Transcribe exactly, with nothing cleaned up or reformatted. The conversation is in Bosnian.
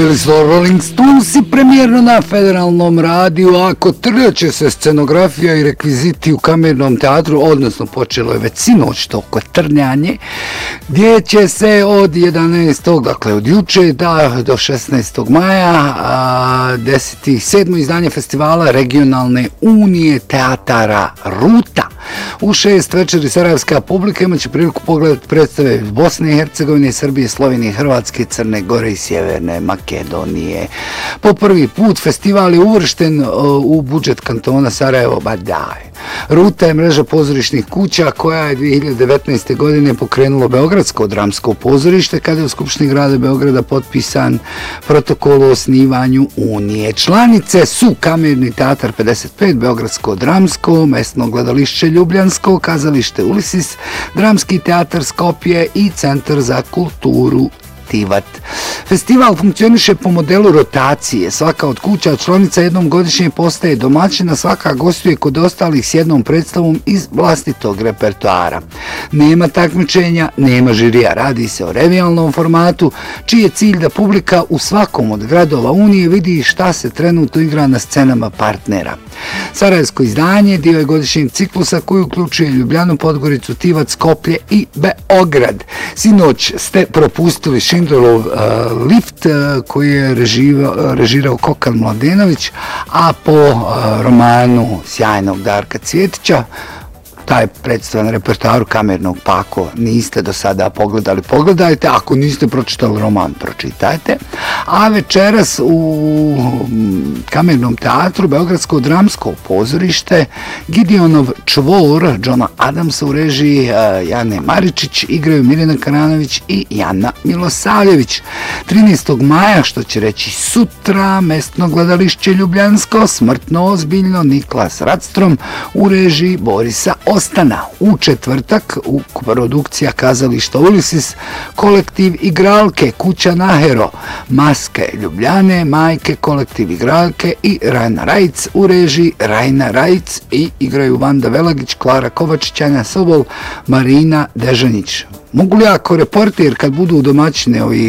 bili su Rolling Stonesi premijerno na Federalnom radiju, ako trljaće se scenografija i rekviziti u Kamernom teatru, odnosno počelo je već sinoć toko trnjanje, gdje će se od jedanaestog dakle od juče da, do šesnaestog maja a, deseti sedmo izdanje festivala Regionalne unije teatara Ruta. U šest večeri sarajevska publika imaće priliku pogledati predstave iz Bosne i Hercegovine, Srbije, Slovenije, Hrvatske, Crne Gore i Sjeverne Makedonije. Po prvi put festival je uvršten u budžet kantona Sarajevo, ba daj. Ruta je mreža pozorišnih kuća koja je dvije hiljade devetnaeste. godine pokrenulo Beogradsko dramsko pozorište kada je u Skupštini grada Beograda potpisan protokol o osnivanju Unije. Članice su Kamerni teatar pedeset pet, Beogradsko dramsko, Mesno gledališće Ljubljansko, Kazalište Ulisis, Dramski teatar Skopje i Centar za kulturu Tivat. Festival funkcioniše po modelu rotacije. Svaka od kuća članica jednom godišnje postaje domaćina, svaka gostuje kod ostalih s jednom predstavom iz vlastitog repertoara. Nema takmičenja, nema žirija. Radi se o revijalnom formatu, čiji je cilj da publika u svakom od gradova Unije vidi šta se trenutno igra na scenama partnera. Sarajevsko izdanje dio je godišnjeg ciklusa koji uključuje Ljubljanu, Podgoricu, Tivat, Skoplje i Beograd. Sinoć ste propustili Schindlerov uh, lift uh, koji je režirao, režirao Kokan Mladenović, a po uh, romanu sjajnog Darka Cvjetića, taj predstavan repertoaru Kamernog, pa ako niste do sada pogledali, pogledajte, ako niste pročitali roman, pročitajte. A večeras u Kamernom teatru Beogradsko dramsko pozorište Gideonov čvor Johna Adamsa u režiji Jane Maričić igraju Mirjana Karanović i Jana Milosavljević. trinaestog maja, što će reći sutra, Mesno gledališće Ljubljansko, Smrtno ozbiljno, Niklas Radstrom u režiji Borisa Ostana. U četvrtak u produkcija Kazališta Ulisis, kolektiv igralke Kuća Nahero, Maske Ljubljane, Majke, kolektiv igralke i Rajna Rajc u režiji Rajna Rajc i igraju Vanda Velagić, Klara Kovačić, Anja Sobol, Marina Dežanić. Mogu li ako reporter kad budu domaćine ovi